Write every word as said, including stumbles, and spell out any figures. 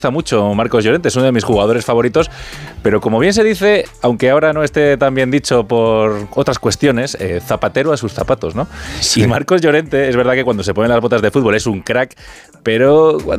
mucho Marcos Llorente, es uno de mis jugadores favoritos, pero como bien se dice, aunque ahora no esté tan bien dicho por otras cuestiones, eh, zapatero a sus zapatos, ¿no? Sí. Y Marcos Llorente, es verdad que cuando se pone las botas de fútbol es un crack, pero cuando